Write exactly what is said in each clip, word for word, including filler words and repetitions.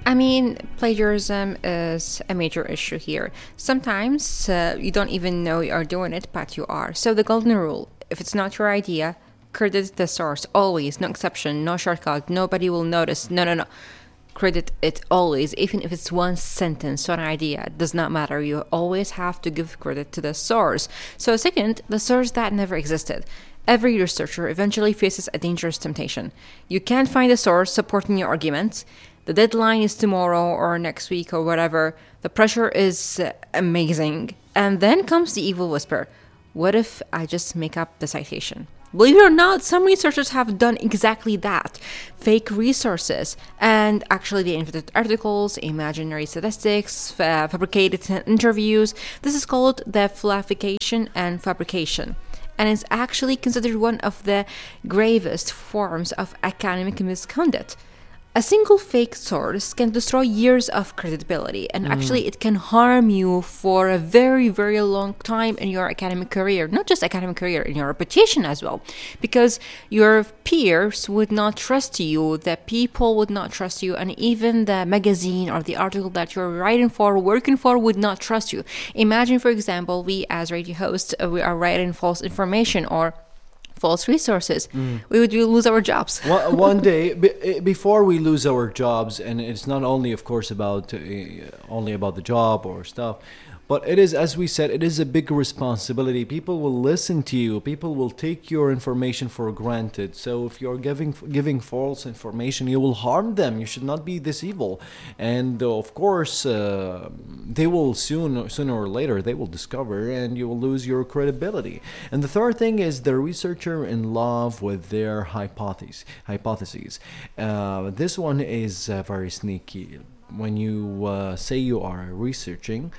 I mean, plagiarism is a major issue here. Sometimes uh, you don't even know you are doing it, but you are. So the golden rule, if it's not your idea, credit the source, always, no exception, no shortcut, nobody will notice, no, no, no. Credit it always, even if it's one sentence, one idea, it does not matter. You always have to give credit to the source. So second, the source that never existed. Every researcher eventually faces a dangerous temptation. You can't find a source supporting your arguments. The deadline is tomorrow or next week or whatever. The pressure is uh, amazing. And then comes the evil whisper. What if I just make up the citation? Believe it or not, some researchers have done exactly that. Fake resources. And actually they invented articles, imaginary statistics, fa- fabricated interviews. This is called the falsification and fabrication. And it's actually considered one of the gravest forms of academic misconduct. A single fake source can destroy years of credibility, and mm. actually it can harm you for a very, very long time in your academic career. Not just academic career, in your reputation as well. Because your peers would not trust you, the people would not trust you, and even the magazine or the article that you're writing for, working for, would not trust you. Imagine, for example, we as radio hosts, uh, we are writing false information or false resources. Mm. We would lose our jobs. one, one day, b- before we lose our jobs, and it's not only, of course, about uh, only about the job or stuff, but it is, as we said, it is a big responsibility. People will listen to you. People will take your information for granted. So if you're giving giving false information, you will harm them. You should not be this evil. And uh, of course, uh, they will soon, sooner or later, they will discover, and you will lose your credibility. And the third thing is the researcher in love with their hypotheses. Hypotheses. Uh, this one is uh, very sneaky. When you uh, say you are researching,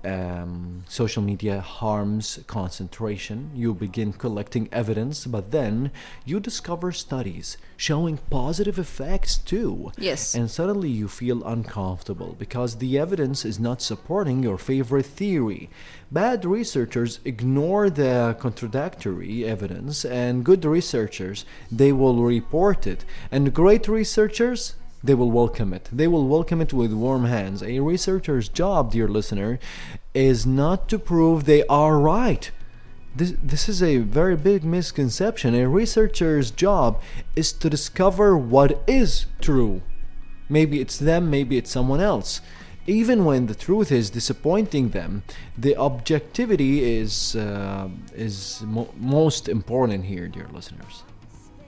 um, social media harms concentration. You begin collecting evidence, but then you discover studies showing positive effects too. Yes. And suddenly you feel uncomfortable because the evidence is not supporting your favorite theory. Bad researchers ignore the contradictory evidence, and good researchers, they will report it. And great researchers, they will welcome it. They will welcome it with warm hands. A researcher's job, dear listener, is not to prove they are right. This, this is a very big misconception. A researcher's job is to discover what is true. Maybe it's them, maybe it's someone else. Even when the truth is disappointing them, the objectivity is, uh, is mo- most important here, dear listeners.